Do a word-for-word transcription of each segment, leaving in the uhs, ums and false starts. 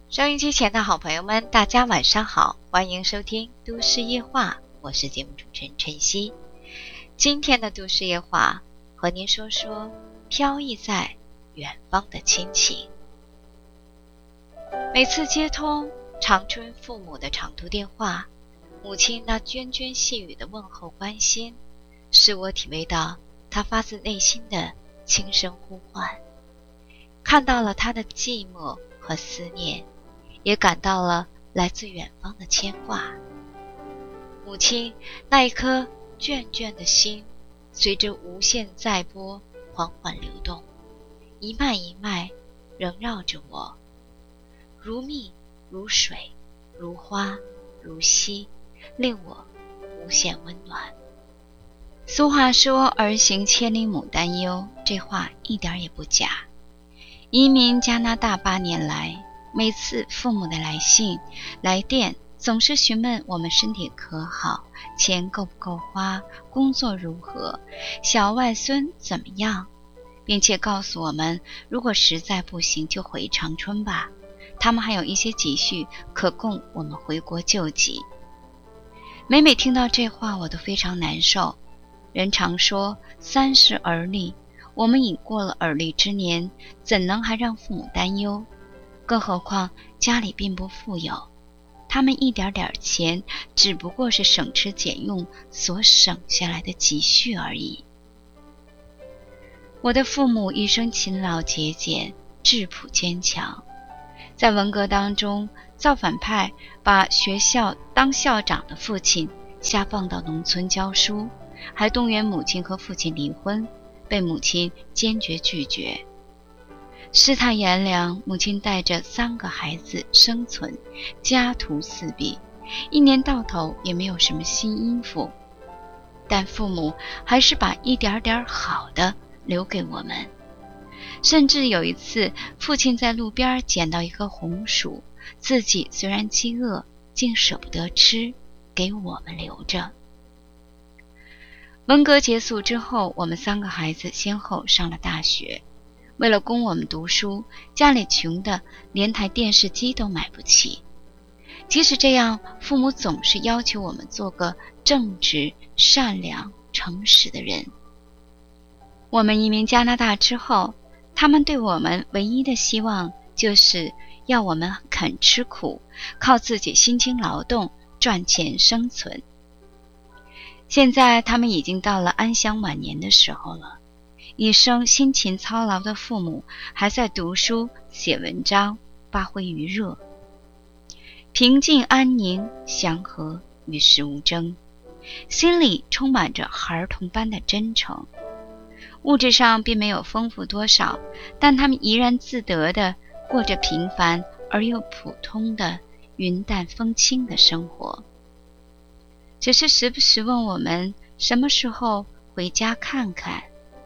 收音机前的好朋友们，大家晚上好，欢迎收听都市夜话，我是节目主持人晨曦。今天的都市夜话和您说说飘逸在远方的亲情。每次接通长春父母的长途电话，母亲那涓涓细语的问候关心，使我体味到她发自内心的轻声呼唤，看到了她的寂寞和思念，也感到了来自远方的牵挂。母亲那一颗眷眷的心，随着无限载波缓缓流动，一脉一脉萦绕着我，如蜜如水，如花如溪，令我无限温暖。俗话说儿行千里母担忧，这话一点也不假。移民加拿大八年来，每次父母的来信来电总是询问我们身体可好，钱够不够花，工作如何，小外孙怎么样，并且告诉我们如果实在不行就回长春吧，他们还有一些积蓄可供我们回国救济。每每听到这话我都非常难受。人常说三十而立，我们已过了而立之年，怎能还让父母担忧？更何况家里并不富有，他们一点点钱只不过是省吃俭用所省下来的积蓄而已。我的父母一生勤劳节俭，质朴坚强。在文革当中，造反派把学校当校长的父亲下放到农村教书，还动员母亲和父亲离婚，被母亲坚决拒绝。世态炎凉，母亲带着三个孩子生存，家徒四壁，一年到头也没有什么新衣服，但父母还是把一点点好的留给我们。甚至有一次，父亲在路边捡到一个红薯，自己虽然饥饿，竟舍不得吃，给我们留着。文革结束之后，我们三个孩子先后上了大学。为了供我们读书，家里穷的连台电视机都买不起。即使这样，父母总是要求我们做个正直、善良、诚实的人。我们移民加拿大之后，他们对我们唯一的希望就是要我们肯吃苦，靠自己辛勤劳动赚钱生存。现在他们已经到了安享晚年的时候了，一生辛勤操劳的父母还在读书、写文章，发挥余热。平静安宁，祥和与世无争，心里充满着孩童般的真诚。物质上并没有丰富多少，但他们怡然自得地过着平凡而又普通的云淡风轻的生活，只是时不时问我们什么时候回家看看。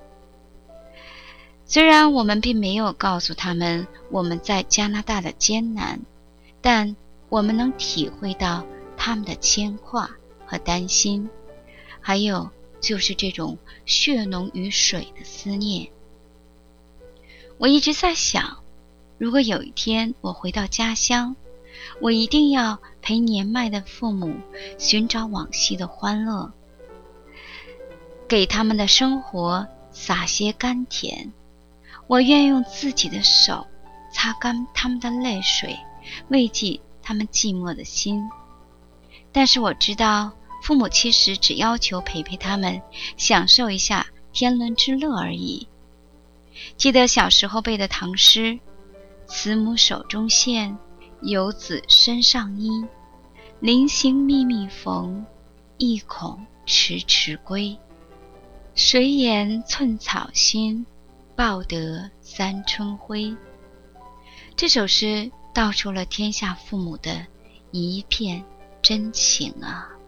虽然我们并没有告诉他们我们在加拿大的艰难，但我们能体会到他们的牵挂和担心，还有就是这种血浓于水的思念。我一直在想，如果有一天我回到家乡，我一定要陪年迈的父母寻找往昔的欢乐，给他们的生活撒些甘甜。我愿用自己的手擦干他们的泪水，慰藉他们寂寞的心。但是我知道，父母其实只要求陪陪他们，享受一下天伦之乐而已。记得小时候背的唐诗：慈母手中线，游子身上衣，临行密密缝，意恐迟迟归。谁言寸草心，报得三春晖。这首诗道出了天下父母的一片真情啊。